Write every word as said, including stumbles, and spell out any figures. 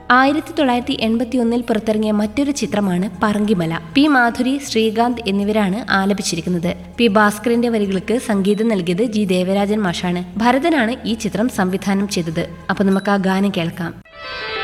ആയിരത്തി തൊള്ളായിരത്തി എൺപത്തി ഒന്നിൽ പുറത്തിറങ്ങിയ മറ്റൊരു ചിത്രമാണ് പറങ്കിമല. പി മാധുരി, ശ്രീകാന്ത് എന്നിവരാണ് ആലപിച്ചിരിക്കുന്നത്. പി ഭാസ്കറിന്റെ വരികൾക്ക് സംഗീതം നൽകിയത് ജി ദേവരാജൻ മാഷാണ്. ഭരതനാണ് ഈ ചിത്രം സംവിധാനം ചെയ്തത്. അപ്പൊ നമുക്ക് ആ ഗാനം കേൾക്കാം.